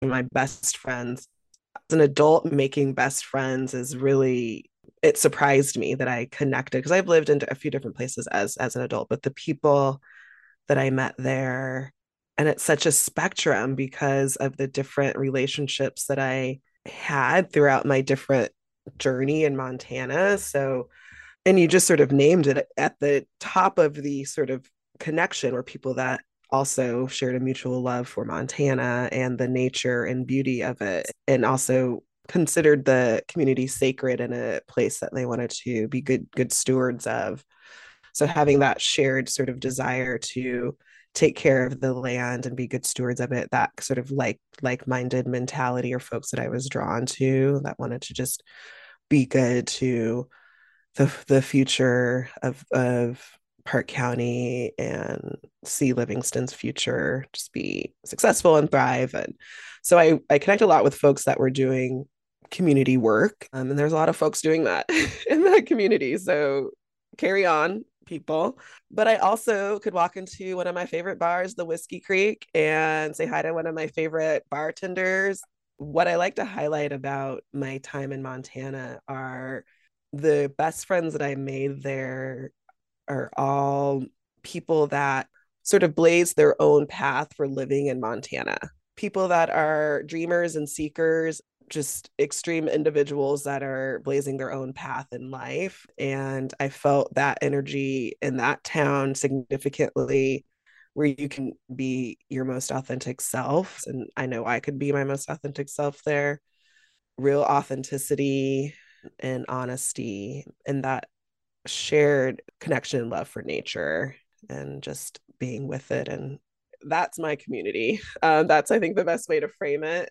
my best friends. As an adult, making best friends is really, it surprised me that I connected because I've lived in a few different places as an adult, but the people that I met there, and it's such a spectrum because of the different relationships that I had throughout my different journey in Montana. So, and you just sort of named it at the top of the sort of connection were people that also shared a mutual love for Montana and the nature and beauty of it, and also considered the community sacred and a place that they wanted to be good stewards of. So having that shared sort of desire to take care of the land and be good stewards of it, that sort of like-minded mentality or folks that I was drawn to that wanted to just be good to the future of Park County and see Livingston's future just be successful and thrive. And so I connect a lot with folks that were doing community work. And there's a lot of folks doing that in that community. So carry on, people. But I also could walk into one of my favorite bars, the Whiskey Creek, and say hi to one of my favorite bartenders. What I like to highlight about my time in Montana are the best friends that I made there are all people that sort of blaze their own path for living in Montana. People that are dreamers and seekers, just extreme individuals that are blazing their own path in life. And I felt that energy in that town significantly, where you can be your most authentic self. And I know I could be my most authentic self there. Real authenticity and honesty, and that shared connection and love for nature and just being with it. And that's my community. That's, I think, the best way to frame it.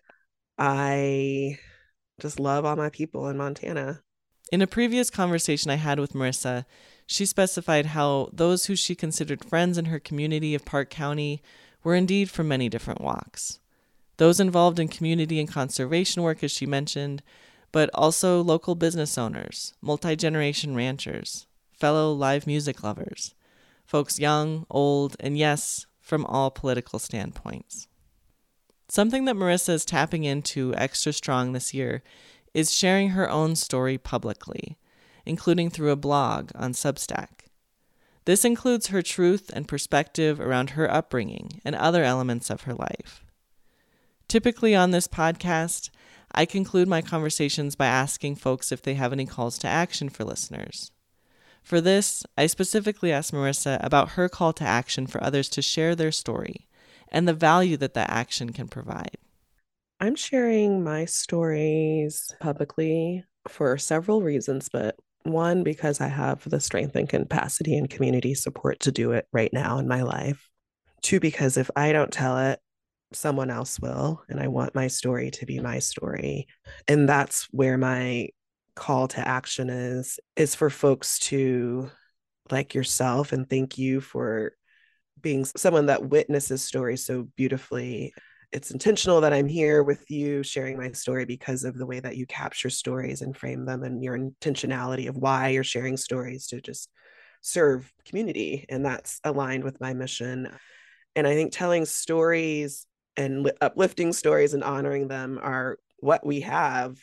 I just love all my people in Montana. In a previous conversation I had with Marissa, she specified how those who she considered friends in her community of Park County were indeed from many different walks. Those involved in community and conservation work, as she mentioned, but also local business owners, multi-generation ranchers, fellow live music lovers, folks young, old, and yes, from all political standpoints. Something that Marissa is tapping into extra strong this year is sharing her own story publicly, including through a blog on Substack. This includes her truth and perspective around her upbringing and other elements of her life. Typically on this podcast, I conclude my conversations by asking folks if they have any calls to action for listeners. For this, I specifically asked Marissa about her call to action for others to share their story and the value that that action can provide. I'm sharing my stories publicly for several reasons, but one, because I have the strength and capacity and community support to do it right now in my life. Two, because if I don't tell it, someone else will. And I want my story to be my story. And that's where my call to action is for folks to, like yourself, and thank you for being someone that witnesses stories so beautifully. It's intentional that I'm here with you sharing my story because of the way that you capture stories and frame them, and your intentionality of why you're sharing stories to just serve community. And that's aligned with my mission. And I think telling stories and uplifting stories and honoring them are what we have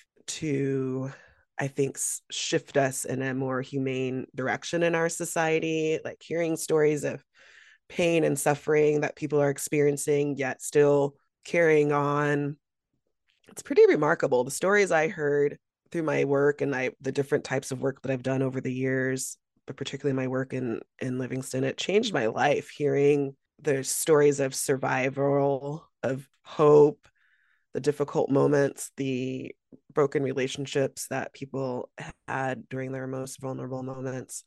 to, I think, shift us in a more humane direction in our society. Like hearing stories of pain and suffering that people are experiencing, yet still carrying on. It's pretty remarkable. The stories I heard through my work and the different types of work that I've done over the years, but particularly my work in Livingston, it changed my life hearing the stories of survival, of hope, the difficult moments, the broken relationships that people had during their most vulnerable moments.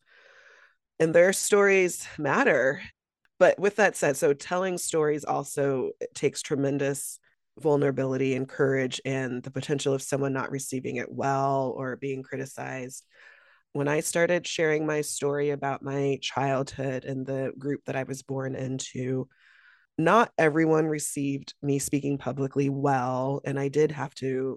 And their stories matter. But with that said, so telling stories also takes tremendous vulnerability and courage, and the potential of someone not receiving it well or being criticized. When I started sharing my story about my childhood and the group that I was born into, not everyone received me speaking publicly well. And I did have to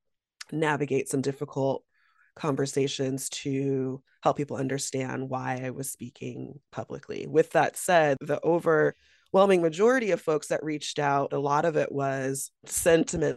navigate some difficult conversations to help people understand why I was speaking publicly. With that said, the overwhelming majority of folks that reached out, a lot of it was sentiment